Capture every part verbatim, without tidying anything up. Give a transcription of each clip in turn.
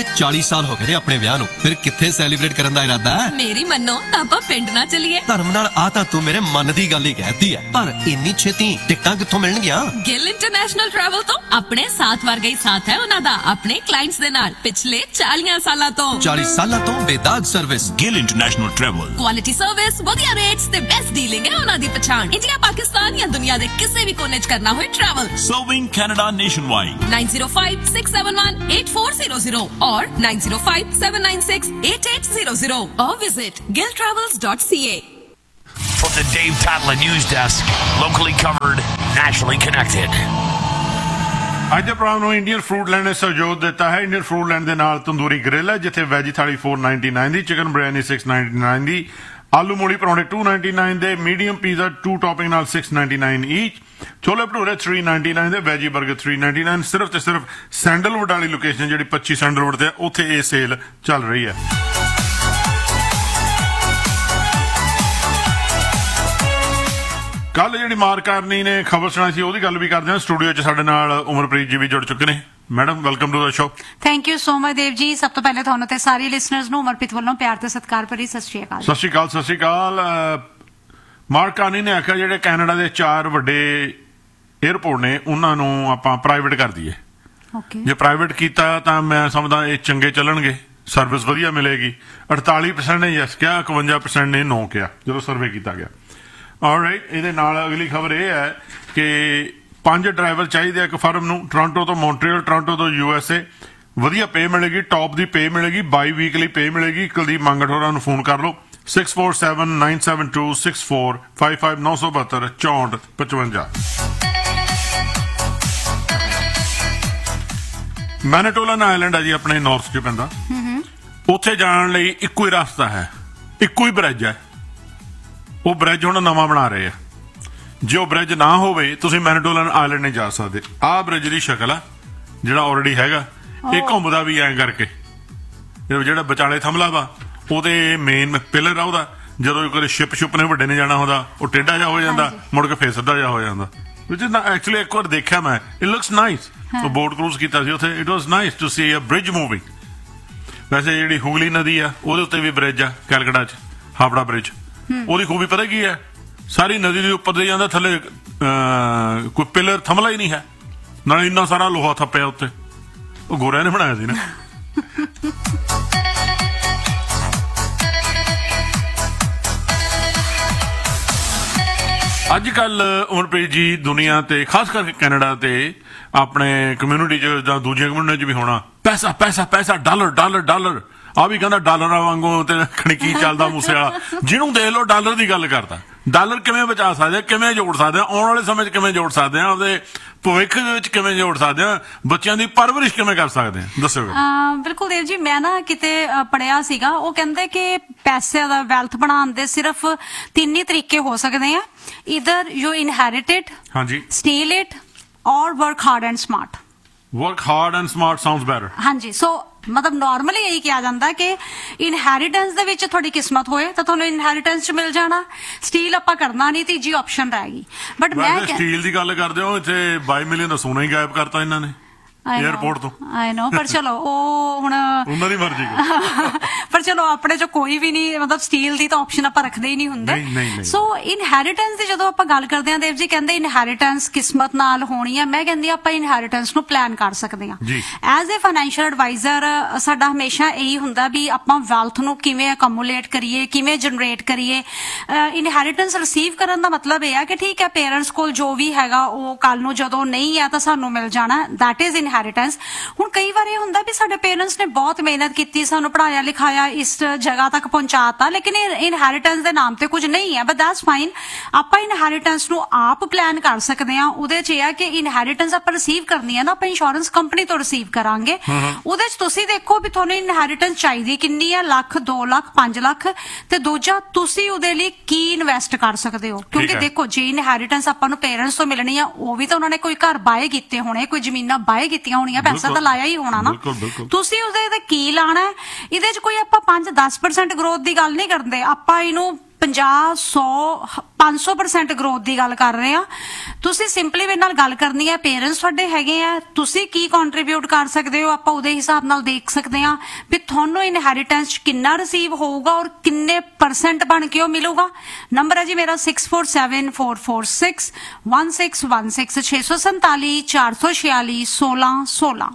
चाली साल हो गए ने अपने ब्याह नूं, फिर कित्थे सैलीब्रेट करन दा इरादा है? मेरी मन्नो आपां पिंड ना चलिए। धर्म नाल आ तां तू मेरे मन दी गल ही कहती है, पर इन्नी छेती टिकटां कित्थों मिलणगियां? गिल इंटरनेशनल ट्रैवल तो अपने साथ वर्गा ही साथ है उन्हां दा अपने क्लाइंट्स दे नाल पिछले चालीस सालां तो। चालीस सालां तो बेदाग service. Gill international travel, quality service, वधिया रेट्स ते बेस्ट डीलिंग है उन्हां दी पहचान। इंडिया पाकिस्तान या दुनिया दे किसी भी कोने च करना होए travel. Serving Canada nationwide. Nine zero five six seven one eight four zero zero और nine zero five seven nine six eight eight zero zero or visit gill travels dot c a. From the Dave Tadler News Desk, locally covered, nationally connected. ਅੱਜ ਦੇ programme ਨੂੰ Indian food land ਨੇ ਸਹਿਯੋਗ ਦਿੱਤਾ ਹੈ। Indian food land ਦੇ ਨਾਲ tandoori grill ਹੈ, ਜਿੱਥੇ ਵੈਜੀ ਥਾਲੀ ਚਾਰ ਸੌ ਨਿਨਆਨਵੇਂ ਦੀ, ਚਿਕਨ ਬਿਰਿਆਨੀ ਛੇ ਸੌ ਨਿਨਆਨਵੇਂ ਦੀ, ਆਲੂ ਮੂਲੀ ਪਰੌਂਠੇ ਦੋ ਸੌ ਨਿਨਆਨਵੇਂ ਦੇ, ਮੀਡੀਅਮ ਪੀਜ਼ਾ ਟੂ ਟੌਪਿੰਗ ਨਾਲ ਛੇ ਸੌ ਨਿਨਆਨਵੇਂ ਈਚ, ਛੋਲੇ ਭਟੂਰੇ ਤਿੰਨ ਸੌ ਨਿਨਆਨਵੇਂ ਦੇ, ਵੈਜੀ 버ਗਰ ਤਿੰਨ ਸੌ ਨਿਨਆਨਵੇਂ। ਸਿਰਫ ਤੇ ਸਿਰਫ ਸੈਂਡਲਵੁੱਡ ਵਾਲੀ ਲੋਕੇਸ਼ਨ ਜਿਹੜੀ ਪੱਚੀ ਸੈਂਡਲਵੁੱਡ ਤੇ ਉੱਥੇ ਇਹ ਸੇਲ ਚੱਲ ਰਹੀ ਹੈ। ਕੱਲ ਜਿਹੜੀ ਮਾਰ ਕਰਨੀ ਨੇ ਖਬਰ ਸੁਣਾਈ ਸੀ ਉਹਦੀ ਗੱਲ ਵੀ ਕਰਦੇ ਹਾਂ। ਸਟੂਡੀਓ 'ਚ ਸਾਡੇ ਨਾਲ ਉਮਰਪ੍ਰੀਤ ਜੀ ਵੀ ਜੁੜ ਚੁੱਕੇ ਨੇ। Madam welcome to the show. Thank you so much Dev ji. ਸਭ ਤੋਂ ਪਹਿਲੇ ਤੁਹਾਨੂੰ ਤੇ ਸਾਰੇ ਲਿਸਨਰਸ ਨੂੰ ਉਮਰਪ੍ਰੀਤ ਵੱਲੋਂ ਪਿਆਰ ਤੇ ਸਤਿਕਾਰ ਭਰੀ ਸਤਿ ਸ਼੍ਰੀ ਅਕਾਲ। ਸਤਿ ਸ਼੍ਰੀ ਅਕਾਲ ਸਤਿ ਸ਼੍ਰੀ ਅਕਾਲ। ਮਾਰਕ ਕਾਰਨੀ ਨੇ ਆਖਿਆ ਜਿਹੜੇ ਕੈਨੇਡਾ ਦੇ ਚਾਰ ਵੱਡੇ ਏਅਰਪੋਰਟ ਨੇ ਉਹਨਾਂ ਨੂੰ ਆਪਾਂ ਪ੍ਰਾਈਵੇਟ ਕਰ ਦਈਏ। ਓਕੇ, ਜੇ ਪ੍ਰਾਈਵੇਟ ਕੀਤਾ ਤਾਂ ਮੈਂ ਸਮਝਦਾ ਇਹ ਚੰਗੇ ਚੱਲਣਗੇ, ਸਰਵਿਸ ਵਧੀਆ ਮਿਲੇਗੀ। ਅੜਤਾਲੀ ਪਰਸੈਂਟ ਨੇ ਯੈਸ ਕਿਹਾ, ਇਕਵੰਜਾ ਪਰਸੈਂਟ ਨੇ ਨੋ ਕਿਹਾ ਜਦੋਂ ਸਰਵੇ ਕੀਤਾ ਗਿਆ। ਆਲਰਾਈਟ, ਇਹਦੇ ਨਾਲ ਅਗਲੀ ਖਬਰ ਇਹ ਹੈ ਕਿ ਪੰਜ ਡਰਾਈਵਰ ਚਾਹੀਦੇ ਆ ਇੱਕ ਫਰਮ ਨੂੰ, ਟੋਰਾਂਟੋ ਤੋਂ ਮੌਂਟਰੀਅਲ, ਟੋਰਾਂਟੋ ਤੋਂ ਯੂ ਐਸ ਏ। ਵਧੀਆ ਪੇ ਮਿਲੇਗੀ, ਟੌਪ ਦੀ ਪੇ ਮਿਲੇਗੀ, ਬਾਈ ਵੀਕਲੀ ਪੇ ਮਿਲੇਗੀ। ਕੁਲਦੀਪ ਮੰਗਟ ਹੋਰਾਂ ਨੂੰ ਫੋਨ ਕਰ ਲਓ six four seven nine seven two six four five five ਨੌ ਸੌ ਬਹੱਤਰ ਚੌਂਹਠ ਪਚਵੰਜਾ। ਮੈਨੀਟੋਲਨ ਆਈਲੈਂਡ ਹੈ ਜੀ, ਆਪਣੇ ਨਾਰਥ ਚ ਪੈਂਦਾ। ਉੱਥੇ ਜਾਣ ਲਈ ਇੱਕੋ ਹੀ ਰਸਤਾ ਹੈ, ਇੱਕੋ ਹੀ ਬ੍ਰਿਜ ਹੈ। ਉਹ ਬ੍ਰਿਜ ਹੁਣ ਨਵਾਂ ਬਣਾ ਰਹੇ ਆ। ਜੇ ਉਹ ਬ੍ਰਿਜ ਨਾ ਹੋਵੇ ਤੁਸੀਂ ਮੈਨੀਟੋਲਨ ਆਈਲੈਂਡ ਨਹੀਂ ਜਾ ਸਕਦੇ। ਆਹ ਬ੍ਰਿਜ ਦੀ ਸ਼ਕਲ ਆ ਜਿਹੜਾ ਆਲਰੇਡੀ ਹੈਗਾ, ਇਹ ਘੁੰਮਦਾ ਵੀ ਐਂ ਕਰਕੇ। ਜਿਹੜਾ ਵਿਚਾਲੇ ਥੰਮਲਾ ਵਾ ਉਹਦੇ ਮੇਨ ਪਿਲਰ ਆ ਉਹਦਾ, ਜਦੋਂ ਕੋਈ ਸ਼ਿਪ ਸ਼ੁਪ ਨੇ ਵੱਡੇ ਨੇ ਜਾਣਾ ਹੁੰਦਾ ਉਹ ਟੇਢਾ ਜਿਹਾ ਹੋ ਜਾਂਦਾ, ਮੁੜ ਕੇ ਫੇਰ ਸਿੱਧਾ ਜਿਹਾ ਹੋ ਜਾਂਦਾ। ਵਿਚ ਇਜ਼ ਐਕਚੁਅਲੀ ਇੱਕ ਵਾਰ ਦੇਖਿਆ ਮੈਂ, ਇਟ ਲੁਕਸ ਨਾਈਸ। ਉਹ ਬੋਟ ਕਰੂਜ਼ ਕੀਤਾ ਸੀ ਉੱਥੇ, it was nice to C a bridge moving. ਵੈਸੇ ਜਿਹੜੀ ਹੁਗਲੀ ਨਦੀ ਆ ਉਹਦੇ ਉੱਤੇ ਵੀ ਬ੍ਰਿਜ ਆ ਕੈਲਕਟਾ ਚ, ਹਾਵੜਾ ਬ੍ਰਿਜ। ਉਹਦੀ ਖੂਬੀ ਪਤਾ ਕੀ ਹੈ, ਸਾਰੀ ਨਦੀ ਦੇ ਉੱਪਰ ਦੇ ਜਾਂਦਾ, ਥੱਲੇ ਕੋਈ ਪਿਲਰ ਥੰਮਲਾ ਹੀ ਨਹੀਂ ਹੈ, ਨਾਲੇ ਇੰਨਾ ਸਾਰਾ ਲੋਹਾ ਥੱਪਿਆ ਉੱਤੇ। ਉਹ ਗੋਰਿਆਂ ਨੇ ਬਣਾਇਆ ਸੀ ਨਾ। ਅੱਜ ਕੱਲ ਉਮਰਪ੍ਰੀਤ ਜੀ ਦੁਨੀਆ ਤੇ ਖਾਸ ਕਰਕੇ ਕੈਨੇਡਾ ਤੇ ਆਪਣੇ ਕਮਿਊਨਿਟੀ ਚ ਜਾਂ ਦੂਜੀਆਂ ਕਮਿਊਨਿਟੀ ਚ ਵੀ ਹੋਣਾ, ਪੈਸਾ ਪੈਸਾ ਪੈਸਾ, ਡਾਲਰ ਡਾਲਰ ਡਾਲਰ। ਆ ਵੀ ਕਹਿੰਦਾ ਡਾਲਰਾਂ ਵਾਂਗੂ ਤੇ ਖਣਕੀ ਚੱਲਦਾ ਮੂਸੇ ਵਾਲਾ। ਜਿਹਨੂੰ ਦੇਖ ਲਓ ਡਾਲਰ ਦੀ ਗੱਲ ਕਰਦਾ। ਡਾਲਰ ਕਿਵੇਂ ਬਚਾ ਸਕਦੇ ਆ, ਕਿਵੇਂ ਜੋੜ ਸਕਦੇ ਆ, ਆਉਣ ਵਾਲੇ ਸਮੇਂ 'ਚ ਕਿਵੇਂ ਜੋੜ ਸਕਦੇ ਆ, ਉਹਦੇ ਭਵਿੱਖ ਦੇ ਵਿੱਚ ਕਿਵੇਂ ਜੋੜ ਸਕਦੇ ਆ, ਬੱਚਿਆਂ ਦੀ ਪਰਵਰਿਸ਼ ਕਿਵੇਂ ਕਰ ਸਕਦੇ ਆ, ਦੱਸੋ। ਬਿਲਕੁਲ ਦੇਵ ਜੀ, ਮੈਂ ਨਾ ਕਿਤੇ ਪੜਿਆ ਸੀਗਾ, ਉਹ ਕਹਿੰਦੇ ਕਿ ਪੈਸੇ ਦਾ ਵੈਲਥ ਬਣਾਉਣ ਦੇ ਸਿਰਫ ਤਿੰਨ ਹੀ ਤਰੀਕੇ ਹੋ ਸਕਦੇ ਆ। ਈਦਰ ਯੂ ਇਨਹੈਰਿਟਡ, ਹਾਂਜੀ, ਸਟੀਲ ਇਟ ਔਰ work hard and smart. Work hard and smart sounds better. ਹਾਂਜੀ, ਸੋ ਮਤਲਬ ਨਾਰਮਲੀ ਇਹੀ ਕਿਹਾ ਜਾਂਦਾ ਕਿ ਇਨਹੈਰੀਟੈਂਸ ਦੇ ਵਿੱਚ ਤੁਹਾਡੀ ਕਿਸਮਤ ਹੋਏ ਤਾਂ ਤੁਹਾਨੂੰ ਇਨਹੈਰੀਟੈਂਸ ਚ ਮਿਲ ਜਾਣਾ। ਸਟੀਲ ਆਪਾਂ ਕਰਨਾ ਨਹੀਂ, ਤੀਜੀ ਆਪਸ਼ਨ ਰਹੇਗੀ। ਬਟ ਮੈਂ ਸਟੀਲ ਦੀ ਗੱਲ ਕਰਦੇ ਹੋ, ਇੱਥੇ ਬਾਈ ਮਿਲੀਅਨ ਦਾ ਸੋਨਾ ਹੀ ਗਾਇਬ ਕਰਤਾ ਇਹਨਾਂ ਨੇ ਏਅਰਪੋਰਟ ਤੋਂ। ਆਈ ਨੋ, ਪਰ ਚਲੋ ਉਹ ਹੁਣ ਉਹਨਾਂ ਦੀ ਮਰਜ਼ੀ। ਪਰ ਚਲੋ ਆਪਣੇ ਚ ਕੋਈ ਵੀ ਨਹੀਂ, ਮਤਲਬ ਸਟੀਲ ਦੀ ਤਾਂ ਆਪਸ਼ਨ ਆਪਾਂ ਰੱਖਦੇ ਹੀ ਨਹੀਂ ਹੁੰਦੇ। ਸੋ ਇਨਹੈਰੀਟੈਂਸ ਦੀ ਜਦੋਂ ਆਪਾਂ ਗੱਲ ਕਰਦੇ ਹਾਂ, ਦੇਵ ਜੀ ਕਹਿੰਦੇ ਇਨਹੈਰੀਟੈਂਸ ਕਿਸਮਤ ਨਾਲ ਹੋਣੀ ਹੈ। ਮੈਂ ਕਹਿੰਦੀ ਆਪਾਂ ਇਨਹੈਰੀਟੈਂਸ ਨੂੰ ਪਲਾਨ ਕਰ ਸਕਦੇ ਹਾਂ। ਐਜ਼ ਏ ਫਾਈਨੈਂਸ਼ੀਅਲ ਐਡਵਾਈਜ਼ਰ ਸਾਡਾ ਹਮੇਸ਼ਾ ਇਹੀ ਹੁੰਦਾ ਵੀ ਆਪਾਂ ਵੈਲਥ ਨੂੰ ਕਿਵੇਂ ਅਕਮੂਲੇਟ ਕਰੀਏ, ਕਿਵੇਂ ਜਨਰੇਟ ਕਰੀਏ। ਇਨਹੈਰੀਟੈਂਸ ਰਿਸੀਵ ਕਰਨ ਦਾ ਮਤਲਬ ਇਹ ਹੈ ਕਿ ਠੀਕ ਹੈ ਪੇਰੈਂਟਸ ਕੋਲ ਜੋ ਵੀ ਹੈਗਾ ਉਹ ਕੱਲ ਨੂੰ ਜਦੋਂ ਨਹੀਂ ਹੈ ਤਾਂ ਸਾਨੂੰ ਮਿਲ ਜਾਣਾ, ਦੈਟ ਇਜ਼ ਇਨਹੈਰੀਟੈਂਸ। ਹੁਣ ਕਈ ਵਾਰ ਇਹ ਹੁੰਦਾ ਵੀ ਸਾਡੇ ਪੇਰੈਂਟਸ ਨੇ ਬਹੁਤ ਮਿਹਨਤ ਕੀਤੀ, ਸਾਨੂੰ ਪੜਾਇਆ ਲਿਖਾਇਆ, ਇਸ ਜਗ੍ਹਾ ਤੱਕ ਪਹੁੰਚਾਤਾ, ਲੇਕਿਨ ਇਨਹੈਰੀਟੈਂਸ ਦੇ ਨਾਮ ਤੇ ਕੁਝ ਨਹੀਂ ਹੈ। But that's fine. ਆਪਾਂ ਇਨਹੈਰੀਟੈਂਸ ਨੂੰ ਆਪ ਪਲਾਨ ਕਰ ਸਕਦੇ ਹਾਂ। ਉਹਦੇ ਚ ਇਹ ਹੈ ਕਿ ਇਨਹੈਰੀਟੈਂਸ ਆਪਾਂ ਰਿਸੀਵ ਕਰਨੀ ਹੈ ਨਾ, ਆਪਾਂ ਇੰਸ਼ੋਰੈਂਸ ਕੰਪਨੀ ਤੋਂ ਰਿਸੀਵ ਕਰਾਂਗੇ। ਉਹਦੇ ਚ ਤੁਸੀਂ ਦੇਖੋ ਵੀ ਤੁਹਾਨੂੰ ਇਨਹੈਰੀਟੈਂਸ ਚਾਹੀਦੀ ਕਿੰਨੀ ਹੈ, ਲੱਖ, ਦੋ ਲੱਖ, ਪੰਜ ਲੱਖ, ਤੇ ਦੂਜਾ ਤੁਸੀਂ ਉਹਦੇ ਲਈ ਕੀ ਇਨਵੈਸਟ ਕਰ ਸਕਦੇ ਹੋ। ਕਿਉਂਕਿ ਦੇਖੋ ਜੇ ਇਨਹੈਰੀਟੈਂਸ ਆਪਾਂ ਨੂੰ ਪੇਰੈਂਟਸ ਤੋਂ ਮਿਲਣੀ ਆ, ਉਹ ਵੀ ਤਾਂ ਉਹਨਾਂ ਨੇ ਕੋਈ ਘਰ ਬਾਏ ਕੀਤੇ ਹੋਣੇ, ਕੋਈ ਜ਼ਮੀਨਾਂ ਬਾਏ ਕੀਤੀਆਂ ਹੋਣੀਆਂ, ਪੈਸਾ ਤਾਂ ਲਾਇਆ ਹੀ ਹੋਣਾ ਨਾ। ਤੁਸੀਂ ਉਹਦੇ ਤੇ ਕੀ ਲਾਣਾ। ਇਹਦੇ ਚ ਕੋਈ ਆਪਾਂ ਪੰਜ ਦਸ ਪਰਸੈਂਟ ਗਰੋਥ ਦੀ ਗੱਲ ਨਹੀਂ ਕਰਦੇ, ਆਪਾਂ ਇਹਨੂੰ ਪੰਜਾਹ ਸੌ ਪੰਜ ਸੌ ਪਰਸੈਂਟ ਗਰੋਥ ਦੀ ਗੱਲ ਕਰ ਰਹੇ ਆ। ਤੁਸੀਂ ਸਿੰਪਲੀ ਮੇਰੇ ਨਾਲ ਗੱਲ ਕਰਨੀ ਹੈ, ਪੇਰੈਂਟਸ ਤੁਹਾਡੇ ਹੈਗੇ ਆ, ਤੁਸੀਂ ਕੀ ਕੰਟਰੀਬਿਊਟ ਕਰ ਸਕਦੇ ਹੋ, ਆਪਾਂ ਉਹਦੇ ਹਿਸਾਬ ਨਾਲ ਦੇਖ ਸਕਦੇ ਆ ਵੀ ਤੁਹਾਨੂੰ ਇਨਹੈਰੀਟੈਂਸ ਚ ਕਿੰਨਾ ਰਿਸੀਵ ਹੋਊਗਾ ਔਰ ਕਿੰਨੇ ਪਰਸੈਂਟ ਬਣ ਕੇ ਉਹ ਮਿਲੂਗਾ। ਨੰਬਰ ਹੈ ਜੀ ਮੇਰਾ six four seven four four six one six one six ਛੇ ਸੌ ਸੰਤਾਲੀ ਚਾਰ ਸੌ ਛਿਆਲੀ ਸੋਲਾਂ ਸੋਲਾਂ।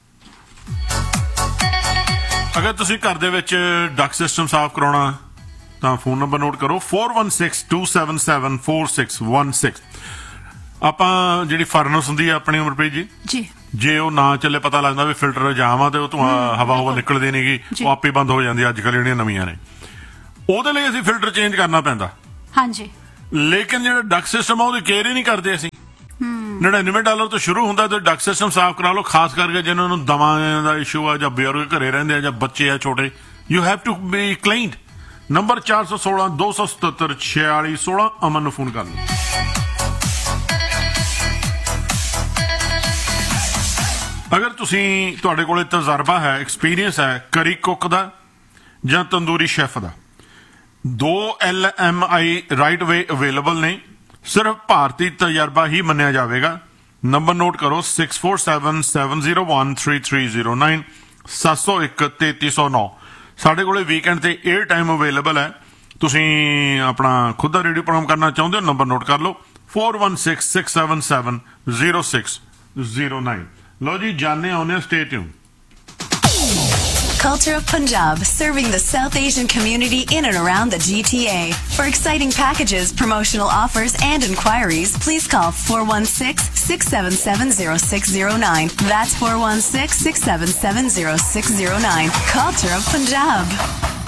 ਅਗਰ ਤੁਸੀਂ ਘਰ ਦੇ ਵਿੱਚ ਡਕ ਸਿਸਟਮ ਸਾਫ਼ ਕਰਾਉਣਾ ਤਾਂ ਫੋਨ ਨੰਬਰ ਨੋਟ ਕਰੋ four one six two seven seven four six one six। ਆਪਾਂ ਜਿਹੜੀ ਫਰਨਸ ਹੁੰਦੀ ਆ ਆਪਣੀ ਉਮਰਪ੍ਰੀਤ ਜੀ ਜੀ, ਜੇ ਉਹ ਨਾ ਚੱਲੇ ਪਤਾ ਲੱਗਦਾ ਵੀ ਫਿਲਟਰ ਜਾਮ ਆ ਤੇ ਉਹ ਤੋਂ ਹਵਾ ਹਵਾ ਨਿਕਲਦੀ ਨਹੀਂਗੀ, ਉਹ ਆਪੇ ਬੰਦ ਹੋ ਜਾਂਦੀ ਅੱਜ ਕੱਲ੍ਹ ਜਿਹੜੀਆਂ ਨਵੀਆਂ ਨੇ, ਉਹਦੇ ਲਈ ਅਸੀਂ ਫਿਲਟਰ ਚੇਂਜ ਕਰਨਾ ਪੈਂਦਾ। ਹਾਂਜੀ, ਲੇਕਿਨ ਜਿਹੜਾ ਡਕ ਸਿਸਟਮ ਆ ਉਹਦੀ ਕੇਅਰ ਹੀ ਨਹੀਂ ਕਰਦੇ ਅਸੀਂ। ਨੜਿਨਵੇਂ ਡਾਲਰ ਤੋਂ ਸ਼ੁਰੂ ਹੁੰਦਾ ਤੇ ਡਕ ਸਿਸਟਮ ਸਾਫ਼ ਕਰਾ ਲਓ, ਖਾਸ ਕਰਕੇ ਜਿਹਨਾਂ ਨੂੰ ਦਵਾਈਆਂ ਦਾ ਇਸ਼ੂ ਆ ਜਾਂ ਬਜ਼ੁਰਗ ਘਰੇ ਰਹਿੰਦੇ ਆ ਜਾਂ ਬੱਚੇ ਆ ਛੋਟੇ, you have to be ਕਲੀਨਡ। Number ਚਾਰ ਸੌ ਸੋਲਾਂ ਦੋ ਸੌ ਸਤੱਤਰ ਛਿਆਲੀ ਸੋਲਾਂ, ਅਮਨ ਨੂੰ ਫੋਨ ਕਰ ਲਓ। ਅਗਰ ਤੁਸੀਂ ਤੁਹਾਡੇ ਕੋਲੇ ਤਜਰਬਾ ਹੈ, ਐਕਸਪੀਰੀਅੰਸ ਹੈ ਕਰੀ ਕੁੱਕ ਦਾ ਜਾਂ ਤੰਦੂਰੀ ਸ਼ੈਫ ਦਾ, ਦੋ L M I right way available ਨੇ, ਸਿਰਫ ਭਾਰਤੀ ਤਜਰਬਾ ਹੀ ਮੰਨਿਆ ਜਾਵੇਗਾ। ਨੰਬਰ ਨੋਟ ਕਰੋ six four seven seven zero one three three zero nine ਸੱਤ ਸੌ ਇੱਕ ਤੇਤੀ ਸੌ ਨੌ। ਸਾਡੇ ਕੋਲੇ ਵੀਕਐਂਡ ਤੇ ਏਅਰ ਟਾਈਮ ਅਵੇਲੇਬਲ ਹੈ। ਤੁਸੀਂ ਆਪਣਾ ਖੁਦ ਦਾ ਰੇਡੀਓ ਪ੍ਰੋਗਰਾਮ ਕਰਨਾ ਚਾਹੁੰਦੇ ਹੋ, ਨੰਬਰ ਨੋਟ ਕਰ ਲਓ four one six six seven seven zero six zero nine। ਲਓ ਜੀ ਜਾਣੇ ਆਉਂਦੇ stay tune. Culture of Punjab, serving the South Asian community in and around the G T A. For exciting packages, promotional offers, and inquiries, please call four one six six seven seven zero six zero nine. That's four one six six seven seven zero six zero nine. Culture of Punjab.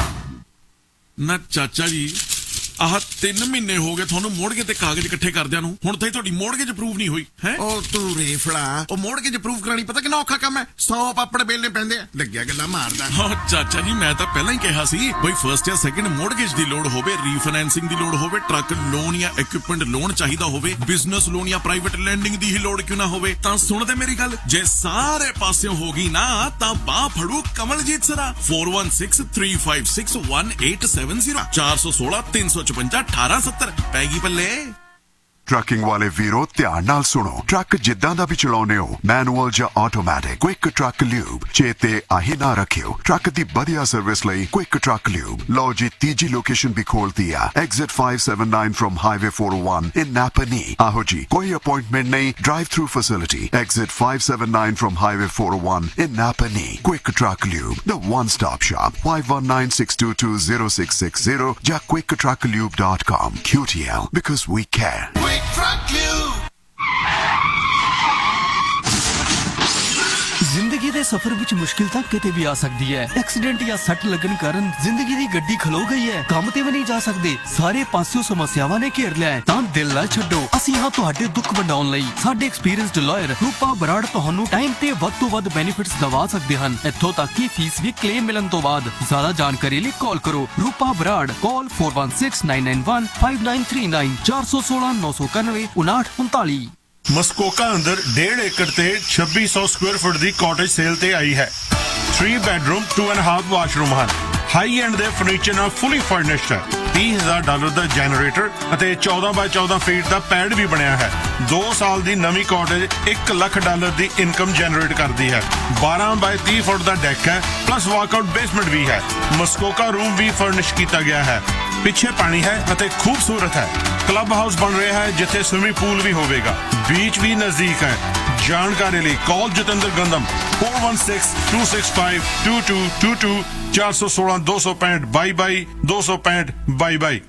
ਨਾ ਚਾਚਾ ਜੀ, ਆਹ ਤਿੰਨ ਮਹੀਨੇ ਹੋ ਗਏ ਤੁਹਾਨੂੰ ਮੋੜਗੇ ਤੇ ਕਾਗਜ਼ ਇਕੱਠੇ ਕਰਦਿਆਂ ਨੂੰ, ਹੁਣ ਤਾਈ ਤੁਹਾਡੀ ਮੋੜਗੇਜ ਅਪਰੂਵ ਨਹੀਂ ਹੋਈ ਹੈ। ਉਹ ਤੂੰ ਰੇਫੜਾ, ਉਹ ਮੋੜਗੇਜ ਅਪਰੂਵ ਕਰਾਣੀ ਪਤਾ ਕਿੰਨਾ ਔਖਾ ਕੰਮ ਹੈ, ਸੌ ਪਾਪੜ ਬੇਲਣੇ ਪੈਂਦੇ ਆ। ਲੱਗਿਆ ਗੱਲਾਂ ਮਾਰਦਾ। ਹਾਂ ਚਾਚਾ ਜੀ, ਮੈਂ ਤਾਂ ਪਹਿਲਾਂ ਹੀ ਕਿਹਾ ਸੀ ਬਈ ਫਰਸਟ ਜਾਂ ਸੈਕਿੰਡ ਮੋੜਗੇਜ ਦੀ ਲੋੜ ਹੋਵੇ, ਰੀਫਾਈਨੈਂਸਿੰਗ ਦੀ ਲੋੜ ਹੋਵੇ, ਟਰੱਕ ਲੋਨ ਜਾਂ ਇਕਵਿਪਮੈਂਟ ਲੋਨ ਚਾਹੀਦਾ ਹੋਵੇ, ਬਿਜ਼ਨਸ ਲੋਨ ਜਾਂ ਪ੍ਰਾਈਵੇਟ ਲੈਂਡਿੰਗ ਦੀ ਹੀ ਲੋੜ ਕਿਉਂ ਨਾ ਹੋਵੇ, ਤਾਂ ਸੁਣਦੇ ਮੇਰੀ ਗੱਲ, ਜੇ ਸਾਰੇ ਪਾਸਿਓਂ ਹੋ ਗਈ ਨਾ ਤਾਂ ਬਾਹ ਫੜੂ Kamaljit ਸਰਾ। four one six three five six one eight seven zero ਚਾਰ ਸੌ ਸੋਲਾਂ ਤਿੰਨ ਸੌ ਚੁਰੰਜਾ ਅਠਾਰਾਂ ਸੱਤਰ ਪੈਗੀ ਪੱਲੇ। ਟਰੱਕਿੰਗ ਵਾਲੇ ਵੀਰੋ ਧਿਆਨ ਨਾਲ ਸੁਣੋ, ਟਰੱਕ ਜਿੱਦਾਂ ਦਾ ਵੀ ਚਲਾਉਨੇ ਹੋ, ਮੈਨੂਅਲ ਜਾਂ ਆਟੋਮੈਟਿਕ, ਕੁਇਕ ਟਰੱਕ ਲਿਊਬ ਚੇਤੇ ਆਹੀ ਨਾ ਰੱਖਿਓ। ਟਰੱਕ ਦੀ ਵਧੀਆ ਸਰਵਿਸ ਲਈ ਕੁਇਕ ਟਰੱਕ ਲਿਊਬ। ਲਓ ਜੀ ਤੀਜੀ ਲੋਕੇਸ਼ਨ ਵੀ ਖੋਲਤੀ ਆ, exit five seven nine from highway four oh one in Napa Ni। ਆਹੋ ਜੀ, ਕੋਈ ਅਪਾਇੰਟਮੈਂਟ ਨਹੀਂ, drive through facility, exit five seven nine from highway four oh one in Napa Ni। Quick truck lube, the one stop shop, five one nine six two two zero six six zero ਜਾਂ quick truck lube dot com। Q T L, because we care। ਜ਼ਿੰਦਗੀ ਦੇ ਸਫ਼ਰ ਵਿੱਚ ਮੁਸ਼ਕਿਲ ਤਾਂ ਕਿਤੇ ਵੀ ਆ ਸਕਦੀ ਹੈ। ਐਕਸੀਡੈਂਟ ਜਾਂ ਸੱਟ ਲੱਗਣ ਕਾਰਨ ਜ਼ਿੰਦਗੀ ਦੀ ਗੱਡੀ ਖਲੋ ਗਈ ਹੈ, ਕੰਮ ਤੇ ਵੀ ਨਹੀਂ ਜਾ ਸਕਦੇ, ਸਾਰੇ ਪਾਸਿਓਂ ਸਮੱਸਿਆਵਾਂ ਨੇ ਘੇਰ ਲਿਆ ਹੈ, ਤਾਂ ਦਿਲ ਨਾ ਛੱਡੋ, ਅਸੀਂ ਹਾਂ ਤੁਹਾਡੇ ਦੁੱਖ ਵੰਡਾਉਣ ਲਈ। ਸਾਡੇ ਐਕਸਪੀਰੀਅੰਸਡ ਲਾਇਰ ਰੂਪਾ ਬਰਾੜ ਤੁਹਾਨੂੰ ਟਾਈਮ ਤੇ ਵੱਧ ਤੋਂ ਵੱਧ ਬੈਨੀਫਿਟਸ ਦਵਾ ਸਕਦੇ ਹਨ, ਇੱਥੋਂ ਤੱਕ ਕਿ ਫੀਸ ਵੀ ਕਲੇਮ ਮਿਲਣ ਤੋਂ ਬਾਅਦ। ਜ਼ਿਆਦਾ ਜਾਣਕਾਰੀ ਲਈ ਕਾਲ ਕਰੋ ਰੂਪਾ ਬਰਾੜ, ਕਾਲ four one six nine nine one five nine three nine ਚਾਰ ਸੌ ਸੋਲਾਂ ਨੌ ਸੌ ਇਕਾਨਵੇਂ ਉਨਾਹਠ ਉਨਤਾਲੀ। ਮਸਕੋਕਾ ਅੰਦਰ ਡੇਢ ਏਕੜ ਤੇ ਛੱਬੀ ਸੌ ਸਕੁਅਰ ਫੁੱਟ ਦੀ ਕਾਟੇਜ ਸੇਲ ਤੇ ਆਈ ਹੈ। three bedroom two and a half washroom ਹਨ। ਹਾਈ ਐਂਡ ਦੇ ਫਰਨੀਚਰ ਨਾਲ ਫੁੱਲੀ ਫਰਨਿਸ਼ਡ ਹੈ। ਤੀਹ ਹਜ਼ਾਰ ਡਾਲਰ ਦਾ ਜਨਰੇਟਰ ਅਤੇ ਚੌਦਾਂ ਬਾਈ ਚੌਦਾਂ ਫੀਟ ਦਾ ਪੈਡ ਵੀ ਬਣਿਆ ਹੈ। ਦੋ ਸਾਲ ਦੀ ਨਵੀਂ ਕਾਟੇਜ ਇੱਕ ਲੱਖ ਡਾਲਰ ਦੀ ਇਨਕਮ ਜਨਰੇਟ ਕਰਦੀ ਹੈ। ਬਾਰਾਂ ਬਾਈ ਤੀਹ ਫੁੱਟ ਦਾ ਡੈਕ ਹੈ, ਪਲੱਸ ਵਾਕਆਊਟ ਬੇਸਮੈਂਟ ਵੀ ਹੈ। ਮਸਕੋਕਾ ਰੂਮ ਵੀ ਫਰਨਿਸ਼ ਕੀਤਾ ਗਿਆ ਹੈ। ਪਿੱਛੇ ਪਾਣੀ ਹੈ ਅਤੇ ਖੂਬਸੂਰਤ ਹੈ। ਕਲੱਬ ਹਾਊਸ ਬਣ ਰਿਹਾ ਹੈ ਜਿੱਥੇ ਸਵਿਮਿੰਗ ਪੂਲ ਵੀ ਹੋਵੇਗਾ। ਬੀਚ ਵੀ ਨਜ਼ਦੀਕ ਹੈ। ਜਾਣਕਾਰੀ ਲਈ ਕਾਲ Jatinder ਗੰਦਮ four one six two six five two two two two ਚਾਰ ਸੌ ਸੋਲਾਂ ਦੋ ਸੌ ਪੈਂਹਠ ਬਾਈ ਬਾਈ ਦੋ ਸੌ ਪੈਂਹਠ ਬਾਈ ਬਾਈ।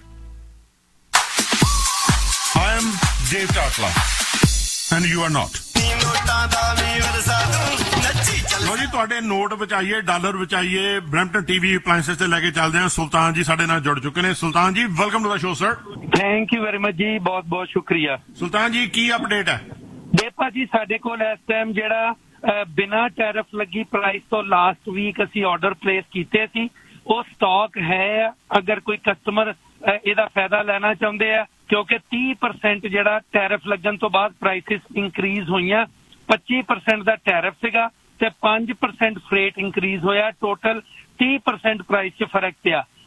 I am Dave Tatla and you are not। ਲੋ ਜੀ ਤੁਹਾਡੇ note ਬਚਾਈਏ, dollar ਬਚਾਈਏ, Brampton TV appliances ਤੇ ਲੈ ਕੇ ਚੱਲਦੇ ਹਾਂ। ਸੁਲਤਾਨ ਜੀ ਸਾਡੇ ਨਾਲ ਜੁੜ ਚੁੱਕੇ ਨੇ। ਸੁਲਤਾਨ ਜੀ welcome to the show sir. Thank you very much ਜੀ, ਬਹੁਤ ਬਹੁਤ ਸ਼ੁਕਰੀਆ। ਸੁਲਤਾਨ ਜੀ ਕੀ ਅਪਡੇਟ ਹੈ? ਦੇਪਾ ਜੀ ਸਾਡੇ ਕੋਲ ਇਸ ਟਾਈਮ ਜਿਹੜਾ ਬਿਨਾਂ ਟੈਰਿਫ ਲੱਗੀ ਪ੍ਰਾਈਸ ਤੋਂ ਲਾਸਟ ਵੀਕ ਅਸੀਂ ਆਰਡਰ ਪਲੇਸ ਕੀਤੇ ਸੀ, ਉਹ ਸਟਾਕ ਹੈ। ਅਗਰ ਕੋਈ ਕਸਟਮਰ ਇਹਦਾ ਫਾਇਦਾ ਲੈਣਾ ਚਾਹੁੰਦੇ ਆ, ਕਿਉਂਕਿ ਤੀਹ ਪਰਸੈਂਟ ਜਿਹੜਾ ਟੈਰਿਫ ਲੱਗਣ ਤੋਂ ਬਾਅਦ ਪ੍ਰਾਈਸਿਸ ਇੰਕਰੀਜ਼ ਹੋਈਆਂ। ਪੱਚੀ ਪਰਸੈਂਟ ਦਾ ਟੈਰਿਫ ਸੀਗਾ ਤੇ ਪੰਜ ਪਰਸੈਂਟ ਫਰੇਟ ਇੰਕਰੀਜ਼ ਹੋਇਆ। ਟੋਟਲ ਤੀਹ ਪਰਸੈਂਟ ਪ੍ਰਾਈਸ 'ਚ ਫਰਕ ਪਿਆ।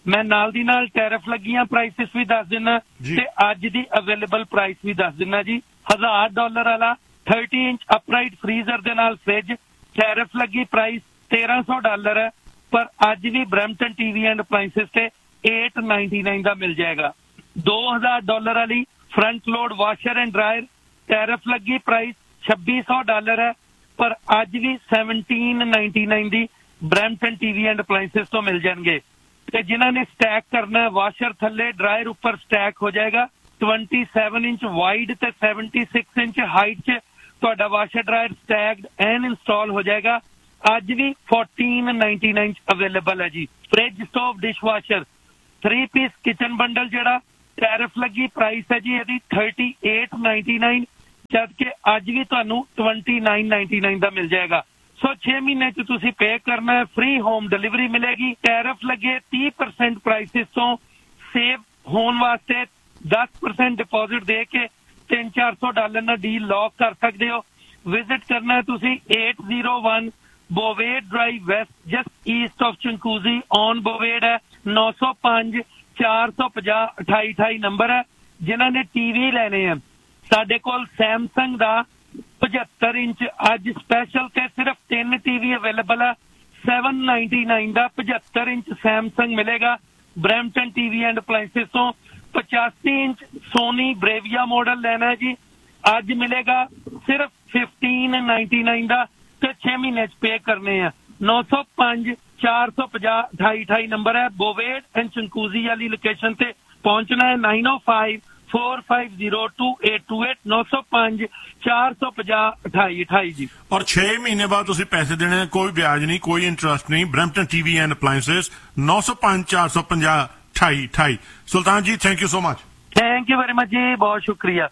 ਮੈਂ ਨਾਲ ਦੀ ਨਾਲ ਟੈਰਿਫ ਲੱਗੀਆਂ ਪ੍ਰਾਈਸਿਸ ਵੀ ਦੱਸ ਦਿੰਦਾ ਤੇ ਅੱਜ ਦੀ ਅਵੇਲੇਬਲ ਪ੍ਰਾਈਸ ਵੀ ਦੱਸ ਦਿੰਦਾ ਜੀ। ਹਜ਼ਾਰ ਡਾਲਰ ਵਾਲਾ ਥਰਟੀ ਇੰਚ ਅਪਰਾਈਟ ਫਰੀਜ਼ਰ ਦੇ ਨਾਲ ਫ੍ਰਿਜ ਟੈਰਿਫ ਲੱਗੀ ਪ੍ਰਾਈਸ ਤੇਰਾਂ ਸੌ ਡਾਲਰ ਹੈ, ਪਰ ਅੱਜ ਵੀ ਬਰੈਂਪਟਨ ਟੀਵੀ ਐਂਡ ਅਪਲਾਈਂਸਿਸ ਤੇ ਅੱਠ ਸੌ ਨਿन्यानवे ਦਾ ਮਿਲ ਜਾਏਗਾ। ਦੋ ਹਜ਼ਾਰ ਡਾਲਰ ਵਾਲੀ front load washer and dryer tariff ਲੱਗੀ ਪ੍ਰਾਈਸ ਛੱਬੀ ਸੌ ਡਾਲਰ ਹੈ, ਪਰ ਅੱਜ ਵੀ ਸਤਾਰਾਂ ਸੌ ਨਿन्यानवे ਦੀ ਬਰੈਂਪਟਨ ਟੀਵੀ ਐਂਡ ਅਪਲਾਈਂਸਿਸ ਤੋਂ ਮਿਲ ਜਾਣਗੇ। ਤੇ ਜਿਨ੍ਹਾਂ ਨੇ ਸਟੈਕ ਕਰਨਾ ਵਾਸ਼ਰ ਥੱਲੇ ਡਰਾਇਰ ਉੱਪਰ ਸਟੈਕ ਹੋ ਜਾਏਗਾ। सत्ताईस ਇੰਚ ਵਾਈਡ ਤੇ छिहत्तर ਇੰਚ ਹਾਈਟ 'ਚ ਤੁਹਾਡਾ washer dryer stacked and install ਹੋ ਜਾਏਗਾ। ਅੱਜ ਵੀ चौदह सौ निन्यानवे 'ਚ ਅਵੇਲੇਬਲ ਹੈ ਜੀ। Fridge stove dish washer three piece kitchen bundle ਜਿਹੜਾ ਟੈਰਿਫ ਲੱਗੀ ਪ੍ਰਾਈਸ ਹੈ ਜੀ ਇਹਦੀ अड़तीस सौ निन्यानवे, ਜਦ ਕਿ ਅੱਜ ਵੀ ਤੁਹਾਨੂੰ उनतीस सौ निन्यानवे ਦਾ ਮਿਲ ਜਾਏਗਾ। ਸੋ ਛੇ ਮਹੀਨੇ 'ਚ ਤੁਸੀਂ ਪੇ ਕਰਨਾ ਹੈ, ਫ੍ਰੀ ਹੋਮ ਡਿਲੀਵਰੀ ਮਿਲੇਗੀ। ਟੈਰਿਫ ਲੱਗੇ तीस परसेंट ਪ੍ਰਾਈਸਿਸ ਤੋਂ ਸੇਵ ਹੋਣ ਵਾਸਤੇ दस परसेंट ਡਿਪੋਜ਼ਿਟ ਦੇ ਕੇ तीन चार सौ ਡਾਲਰ ਨਾਲ ਡੀਲ ਲੌਕ ਕਰ ਸਕਦੇ ਹੋ। ਵਿਜ਼ਿਟ ਕਰਨਾ ਹੈ ਤੁਸੀਂ आठ सौ एक ਬੋਵੇਡ drive West just East of ਚੰਕੂਜ਼ੀ on ਬੋਵੇਡ ਹੈ। नौ सौ पाँच चार सौ पचास अठाई अठाई नंबर है। जिन्हां ने टीवी लेने हैं साडे कोल सैमसंग दा पचहत्तर इंच अज स्पैशल ते सिर्फ तीन टीवी अवेलेबल है। सैवन नाइनटी नाइन का पचहत्तर इंच सैमसंग मिलेगा ब्रैम्पटन टीवी एंड अप्लायंसेस तो। पचासी इंच सोनी ब्रेविया मॉडल लेना है जी, अज मिलेगा सिर्फ फिफ्टीन नाइनटी नाइन का ते छे महीने पे करने हैं। नौ सौ पांच चार सौ पचास अठाई अठाई नंबर है। बोवेड एंड चंकूजी वाली लोकेशन से पहुंचना है। Nine O five four five zero to eight to eight नौ सौ पांच चार सौ पचास अठाई अठाई जी। और छह महीने बाद तुसी पैसे देने, कोई ब्याज नहीं, कोई इंटरेस्ट नहीं। ब्रैम्पटन टीवी एंड अप्लायंसेस नौ सौ पांच चार सौ पचास अठाई अठाई। सुल्तान जी thank you so much. Thank you very much जी, बहुत शुक्रिया।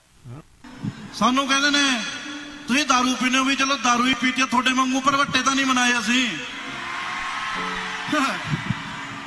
सानू कहते ने तुसीं दारू पीने हो, भी चलो दारू ही पीती, थोड़े वांगू पर वट्टे तां नहीं मनाए असीं।